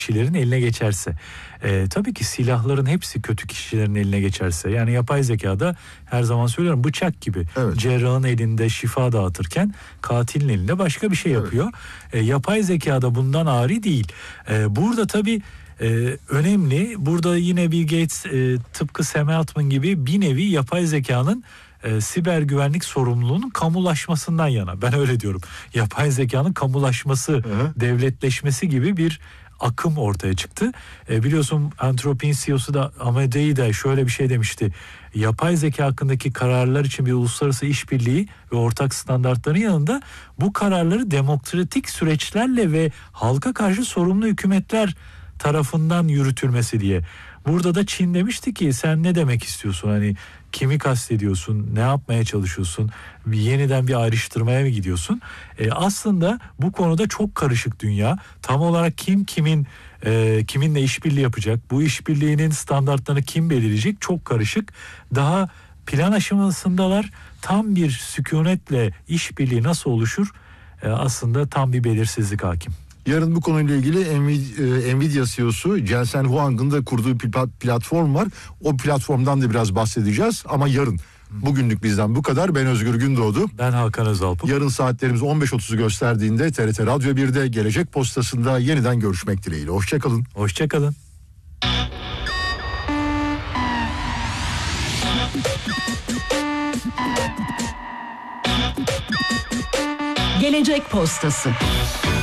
kişilerin eline geçerse. Tabii ki silahların hepsi kötü kişilerin eline geçerse. Yani yapay zekada her zaman söylüyorum bıçak gibi. Evet. Cerrahın elinde şifa dağıtırken katilin elinde başka bir şey yapıyor. Yapay zekada bundan ari değil. Burada tabii önemli. Burada yine Bill Gates tıpkı Sam Altman gibi bir nevi yapay zekanın siber güvenlik sorumluluğunun kamulaşmasından yana. Ben öyle diyorum. Yapay zekanın kamulaşması, devletleşmesi gibi bir akım ortaya çıktı. Biliyorsun Anthropic'in CEO'su da Amadei de şöyle bir şey demişti. Yapay zeka hakkındaki kararlar için bir uluslararası işbirliği ve ortak standartların yanında bu kararları demokratik süreçlerle ve halka karşı sorumlu hükümetler tarafından yürütülmesi diye. Burada da Çin demişti ki sen ne demek istiyorsun, hani kimi kastediyorsun, ne yapmaya çalışıyorsun, yeniden bir ayrıştırmaya mı gidiyorsun? Aslında bu konuda çok karışık dünya. Tam olarak kim kiminle işbirliği yapacak, bu işbirliğinin standartlarını kim belirleyecek, çok karışık. Daha plan aşamasındalar. Tam bir sükunetle işbirliği nasıl oluşur? Aslında tam bir belirsizlik hakim. Yarın bu konuyla ilgili Nvidia CEO'su Jensen Huang'ın da kurduğu bir platform var. O platformdan da biraz bahsedeceğiz ama yarın. Bugünlük bizden bu kadar. Ben Özgür Gündoğdu. Ben Hakan Özalpı. Yarın saatlerimiz 15.30'u gösterdiğinde TRT Radyo 1'de Gelecek Postası'nda yeniden görüşmek dileğiyle. Hoşçakalın. Hoşçakalın. Gelecek Postası.